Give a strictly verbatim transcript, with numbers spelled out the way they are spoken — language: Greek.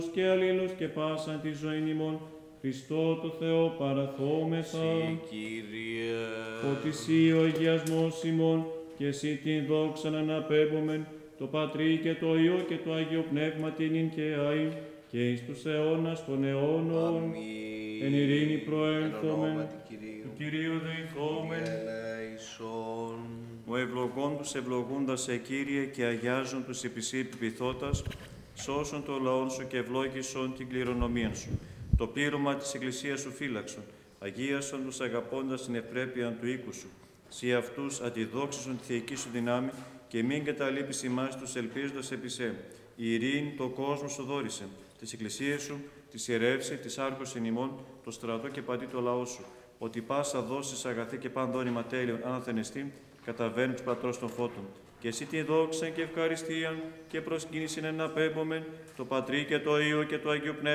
και αλλήλους και πάσαν τη ζωή ημών, Χριστό το Θεό παραθόμεθα. Συ, Κύριε, Ότι εσύ ο αγιασμός ημών, και εσύ την δόξαν αναπέμπομεν, το Πατρί και το Υιό και το Άγιο Πνεύμα την ειν και αΐ, και εις τους αιώνας των αιώνων. αμήν. Εν ειρήνη Εν προέλθομεν, ονόματι Κυρίου, του Κυρίου δεηθόμεν. ελέησον. Ο ευλογών τους ευλογούντας σε Κύριε και αγιάζουν τους επισή επιπιθώτας, σώσον το λαόν σου και ευλόγησον την κληρονομία σου. Το πλήρωμα της Εκκλησίας σου φύλαξον, αγίασον τους αγαπώντας την ευπρέπεια του οίκου σου. Συ αυτούς αντιδόξισον τη θεϊκή σου δυνάμει και μην καταλείπεις ημάς τους ελπίζοντας επί σε. Η ειρήνη το κόσμο σου δόρισε, τις εκκλησίες σου, της ιερεύση, της άρχωσιν ημών, το στρατό και παντί το λαό σου. Ότι πάσα δώσεις αγαθή και παν δόνημα τέλειων αναθενεστή, καταβαίνει τους πατρός των φώτων. Και εσύ τη δόξα και ευχαριστίαν και προσκύνησιν εν απέμπομεν, το Πατρί και το Υιό και το Άγιο Πνεύμα.